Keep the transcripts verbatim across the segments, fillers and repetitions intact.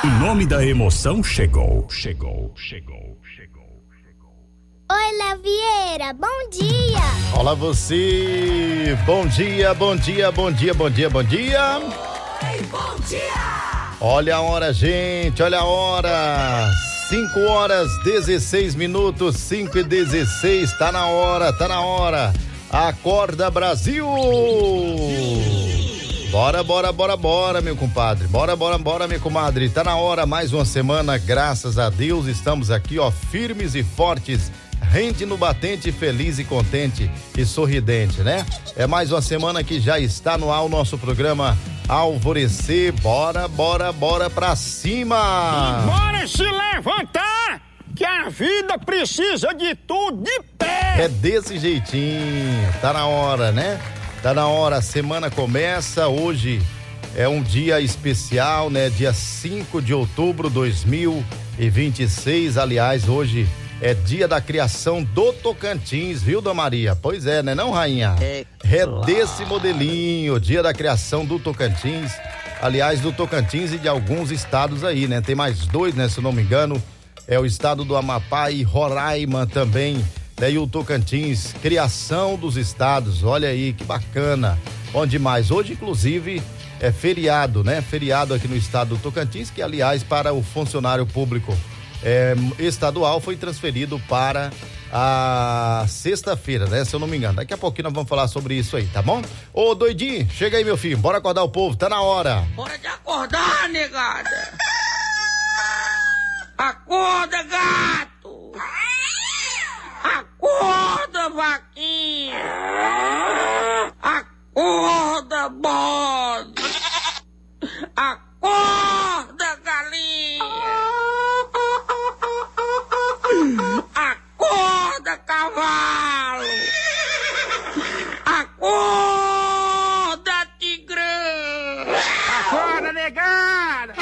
O nome da emoção chegou, chegou, chegou, chegou, chegou. Oi, Léo Vieira, bom dia. Olá você, bom dia, bom dia, bom dia, bom dia, bom dia. Oi, bom dia. Olha a hora, gente, olha a hora. cinco horas, dezesseis minutos, cinco e dezesseis, tá na hora, tá na hora. Acorda, Brasil! Bora, bora, bora, bora, meu compadre. Bora, bora, bora, minha comadre. Tá na hora, mais uma semana, graças a Deus. Estamos aqui, ó, firmes e fortes. Rente no batente, feliz e contente e sorridente, né? É mais uma semana que já está no ar o nosso programa Alvorecer. Bora, bora, bora pra cima! Bora se levantar, que a vida precisa de tudo de pé! É desse jeitinho, tá na hora, né? Tá na hora, a semana começa, hoje é um dia especial, né? Dia cinco de outubro de dois mil e vinte e seis, aliás, hoje é dia da criação do Tocantins, viu, Dona Maria? Pois é, né não, rainha? É, é claro. desse modelinho, dia da criação do Tocantins, aliás, do Tocantins e de alguns estados aí, né? Tem mais dois, né, se eu não me engano, é o estado do Amapá e Roraima também. E o Tocantins, criação dos estados, olha aí que bacana, bom demais. Hoje, inclusive, é feriado, né? Feriado aqui no estado do Tocantins, que, aliás, para o funcionário público é, estadual foi transferido para a sexta-feira, né? Se eu não me engano. Daqui a pouquinho nós vamos falar sobre isso aí, tá bom? Ô, doidinho, chega aí, meu filho, bora acordar o povo, tá na hora. Hora de acordar, negada. Acorda, gato. Acorda, vaquinha! Acorda, bode! Acorda, galinha! Acorda, cavalo! Acorda, tigrão! Acorda, negada!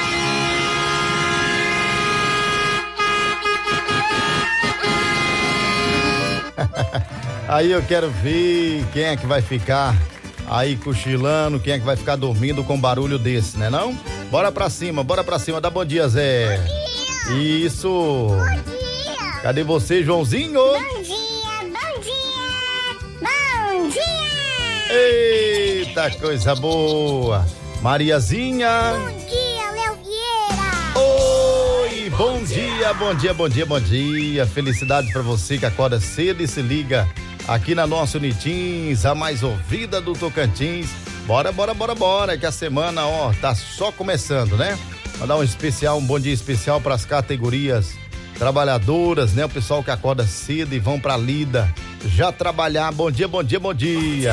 Aí eu quero ver quem é que vai ficar aí cochilando, quem é que vai ficar dormindo com barulho desse, né não? Bora pra cima, bora pra cima, dá bom dia, Zé. Bom dia. Isso. Bom dia. Cadê você, Joãozinho? Bom dia, bom dia, bom dia. Eita, coisa boa. Mariazinha. Bom dia, Léo Vieira. Oi, bom dia, bom dia, bom dia, bom dia. Felicidades pra você que acorda cedo e se liga aqui na nossa Unitins, a mais ouvida do Tocantins. Bora, bora, bora, bora, que a semana, ó, tá só começando, né? Mandar um especial, um bom dia especial para as categorias trabalhadoras, né? O pessoal que acorda cedo e vão pra lida já trabalhar. Bom dia, bom dia, bom dia.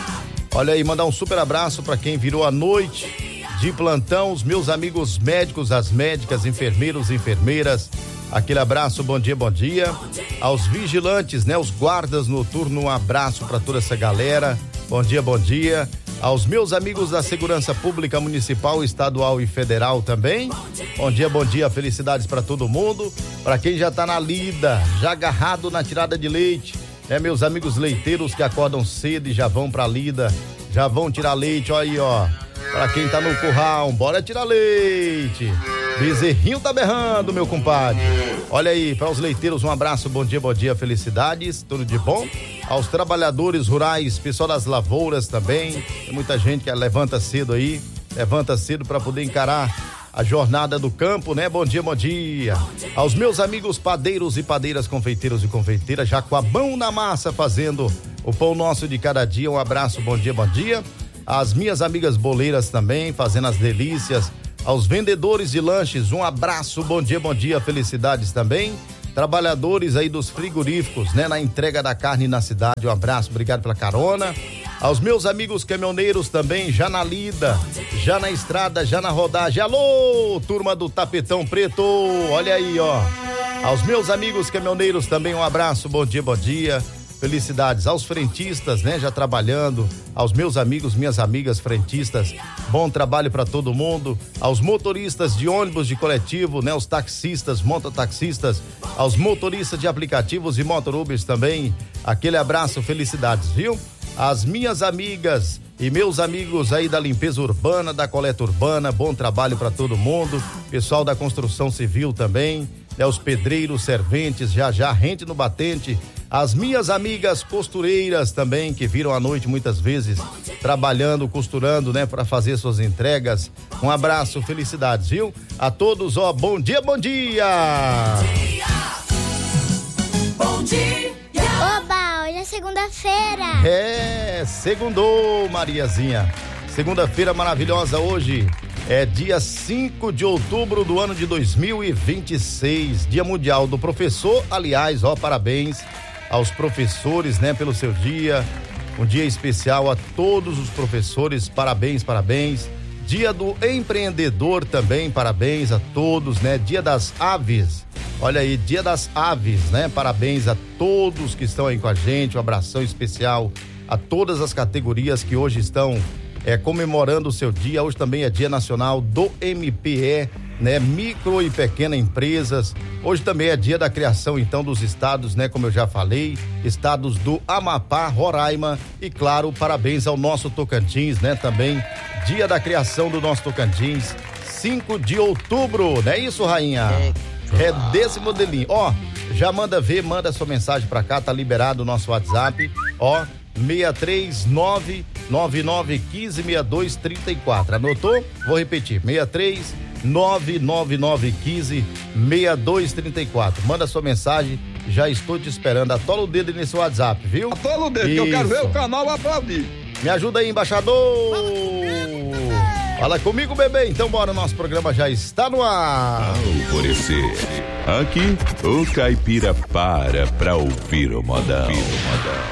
Olha aí, mandar um super abraço para quem virou a noite de plantão, os meus amigos médicos, as médicas, enfermeiros, enfermeiras. Aquele abraço, bom dia, bom dia. Aos vigilantes, né? Os guardas noturnos, um abraço para toda essa galera. Bom dia, bom dia. Aos meus amigos da Segurança Pública Municipal, Estadual e Federal também. Bom dia, bom dia, felicidades para todo mundo. Para quem já tá na lida, já agarrado na tirada de leite, né? Meus amigos leiteiros que acordam cedo e já vão pra lida, já vão tirar leite, olha aí, ó. Pra quem tá no curral, bora tirar leite. Bezerrinho tá berrando, meu compadre. Olha aí, para os leiteiros, um abraço, bom dia, bom dia, felicidades, tudo de bom. Aos trabalhadores rurais, pessoal das lavouras também. Tem muita gente que levanta cedo aí, levanta cedo para poder encarar a jornada do campo, né? Bom dia, bom dia. Aos meus amigos padeiros e padeiras, confeiteiros e confeiteiras, já com a mão na massa fazendo o pão nosso de cada dia, um abraço, bom dia, bom dia. As minhas amigas boleiras também, fazendo as delícias. Aos vendedores de lanches, um abraço, bom dia, bom dia, felicidades também. Trabalhadores aí dos frigoríficos, né? Na entrega da carne na cidade, um abraço, obrigado pela carona. Aos meus amigos caminhoneiros também, já na lida, já na estrada, já na rodagem. Alô, turma do Tapetão Preto, olha aí, ó. Aos meus amigos caminhoneiros também, um abraço, bom dia, bom dia. Felicidades aos frentistas, né? Já trabalhando, aos meus amigos, minhas amigas frentistas, bom trabalho para todo mundo. Aos motoristas de ônibus de coletivo, né? Os taxistas, mototaxistas, aos motoristas de aplicativos e motorubers também, aquele abraço, felicidades, viu? As minhas amigas E meus amigos aí da limpeza urbana, da coleta urbana, bom trabalho para todo mundo. Pessoal da construção civil também, né? Os pedreiros, serventes, já já, rente no batente. As minhas amigas costureiras também, que viram à noite muitas vezes trabalhando, costurando, né? Para fazer suas entregas. Um abraço, felicidades, viu? A todos, ó, bom dia, bom dia! Bom dia! Oba, hoje é segunda-feira. É, segundou, Mariazinha. Segunda-feira maravilhosa hoje. É dia cinco de outubro do ano de dois mil e vinte e seis. Dia Mundial do Professor. Aliás, ó, parabéns aos professores, né, pelo seu dia. Um dia especial a todos os professores. Parabéns, parabéns. Dia do empreendedor também, parabéns a todos, né? Dia das aves, olha aí, dia das aves, né? Parabéns a todos que estão aí com a gente, um abração especial a todas as categorias que hoje estão é, comemorando o seu dia. Hoje também é dia nacional do M P E, né? Micro e pequena empresas. Hoje também é dia da criação, então, dos estados, né? Como eu já falei, estados do Amapá, Roraima e, claro, parabéns ao nosso Tocantins, né? Também dia da criação do nosso Tocantins, cinco de outubro, não é isso, rainha? É desse modelinho. Ó, já manda ver, manda sua mensagem pra cá, tá liberado o nosso WhatsApp, ó, seis três nove nove nove um cinco seis dois três quatro. Anotou? Vou repetir, seis três nove nove nove um cinco seis dois três quatro. Manda sua mensagem, já estou te esperando. Atola o dedo nesse WhatsApp, viu? Atola o dedo, que eu quero ver o canal aplaudir. Me ajuda aí, embaixador. Fala comigo, bebê. Então bora, nosso programa já está no ar. Alvorecer. Aqui, o caipira para pra ouvir o modão.